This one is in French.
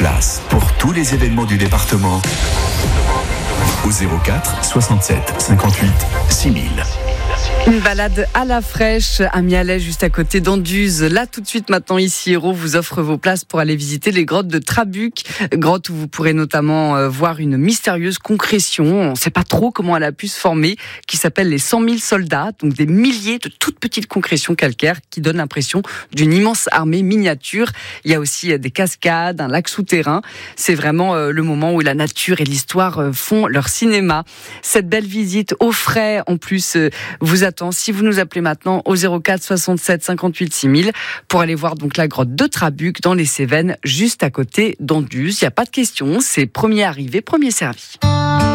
places pour tous les événements du département au 04 67 58 6000. Une balade à la fraîche à Mialet, juste à côté d'Anduze. Là, tout de suite, maintenant, ici, Hérault vous offre vos places pour aller visiter les grottes de Trabuc. Grotte où vous pourrez notamment voir une mystérieuse concrétion. On ne sait pas trop comment elle a pu se former, qui s'appelle les 100 000 soldats. Donc des milliers de toutes petites concrétions calcaires qui donnent l'impression d'une immense armée miniature. Il y a aussi des cascades, un lac souterrain. C'est vraiment le moment où la nature et l'histoire font leur cinéma. Cette belle visite au frais, en plus, vous attend si vous nous appelez maintenant au 04 67 58 6000 pour aller voir donc la grotte de Trabuc dans les Cévennes, juste à côté d'Anduze. Il n'y a pas de question, c'est premier arrivé, premier servi.